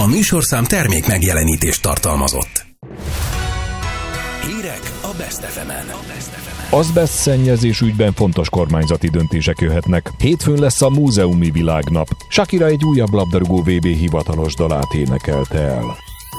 műsorszám termék megjelenítést tartalmazott. Hírek a Best FM-en. Azbestszennyezés ügyben fontos kormányzati döntések jöhetnek. Hétfőn lesz a múzeumi világnap. Shakira egy újabb labdarúgó VB hivatalos dalát énekelte el.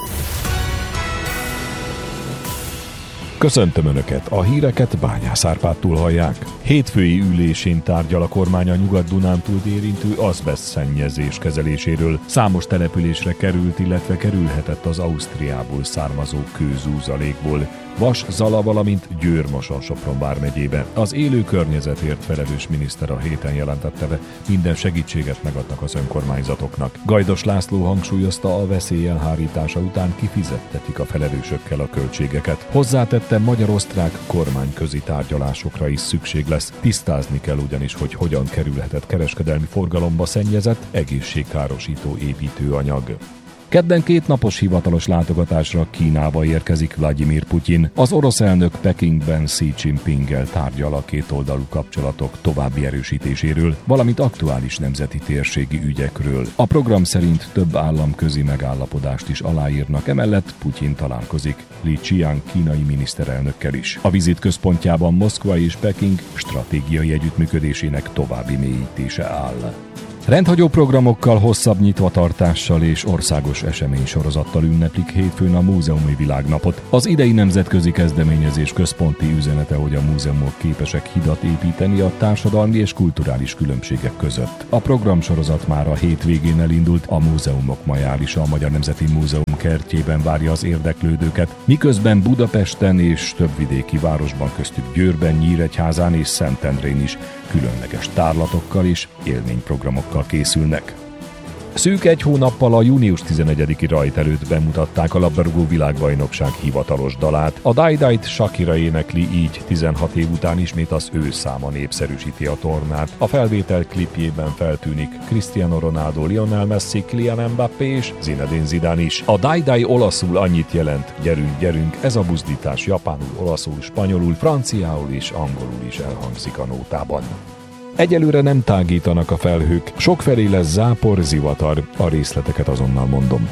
Köszöntöm Önöket, a híreket Bányász Árpádtól hallják. Hétfői ülésén tárgyal a kormány a Nyugat-Dunántúlt érintő azbestszennyezés kezeléséről. Számos településre került, illetve kerülhetett az Ausztriából származó kőzúzalékból. Vas, Zala, valamint Győr-Moson-Sopron vármegyébe. Az élő környezetért felelős miniszter a héten jelentette be, minden segítséget megadnak az önkormányzatoknak. Gajdos László hangsúlyozta, a veszély elhárítása után kifizettetik a felelősökkel a költségeket. Hozzátette, magyar-osztrák kormányközi tárgyalásokra is szükség lesz. Tisztázni kell ugyanis, hogy hogyan kerülhetett kereskedelmi forgalomba szennyezett, egészségkárosító építőanyag. Kedden 2 napos hivatalos látogatásra Kínába érkezik Vladimir Putyin. Az orosz elnök Pekingben Xi Jinpinggel tárgyal a kétoldalú kapcsolatok további erősítéséről, valamint aktuális nemzeti térségi ügyekről. A program szerint több államközi megállapodást is aláírnak, emellett Putyin találkozik Li Qiang kínai miniszterelnökkel is. A vizit központjában Moszkva és Peking stratégiai együttműködésének további mélyítése áll. Rendhagyó programokkal, hosszabb nyitvatartással és országos eseménysorozattal ünneplik hétfőn a múzeumi világnapot. Az idei nemzetközi kezdeményezés központi üzenete, hogy a múzeumok képesek hidat építeni a társadalmi és kulturális különbségek között. A programsorozat már a hétvégén elindult, a Múzeumok Majálisa a Magyar Nemzeti Múzeum kertjében várja az érdeklődőket, miközben Budapesten és több vidéki városban, köztük Győrben, Nyíregyházán és Szentendrén is különleges tárlatokkal és élményprogramokkal készülnek. Szűk egy hónappal a június 11-i rajt előtt bemutatták a labdarúgó világbajnokság hivatalos dalát. A Die-Die-t Shakira énekli, így 16 év után ismét az ő száma népszerűsíti a tornát. A felvétel klipjében feltűnik Cristiano Ronaldo, Lionel Messi, Kylian Mbappé és Zinedine Zidane is. A Die-Die olaszul annyit jelent: gyerünk, gyerünk, ez a buzdítás japánul, olaszul, spanyolul, franciául és angolul is elhangzik a nótában. Egyelőre nem tágítanak a felhők, sokfelé lesz zápor, zivatar, a részleteket azonnal mondom.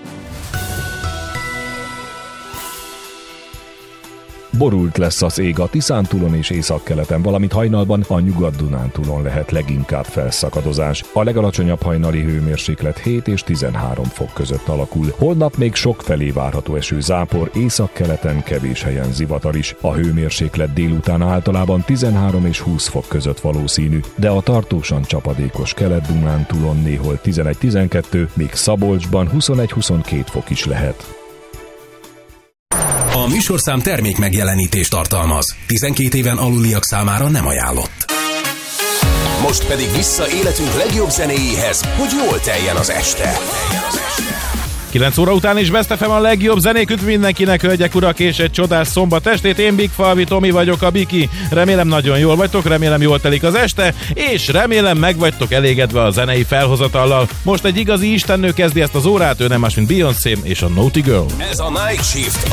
Borult lesz az ég a Tiszántúlon és északkeleten, valamint hajnalban a Nyugat-Dunántúlon lehet leginkább felszakadozás. A legalacsonyabb hajnali hőmérséklet 7 és 13 fok között alakul. Holnap még sokfelé várható eső, zápor, északkeleten kevés helyen zivatar is. A hőmérséklet délután általában 13 és 20 fok között valószínű, de a tartósan csapadékos Kelet-Dunántúlon néhol 11-12, míg Szabolcsban 21-22 fok is lehet. A műsorszám termék megjelenítést tartalmaz. 12 éven aluliak számára nem ajánlott. Most pedig vissza életünk legjobb zenéjéhez, hogy jól teljen az este. 9 óra után is Best FM a legjobb zenék, üdv mindenkinek, hölgyek, urak, és egy csodás szombat estét. Én Big Falvi Tomi vagyok, a Biki. Remélem nagyon jól vagytok, remélem jól telik az este, és remélem meg vagytok elégedve a zenei felhozatallal. Most egy igazi istennő kezdi ezt az órát, ő nem más, mint Beyoncé és a Naughty Girl. Ez a Night Shift.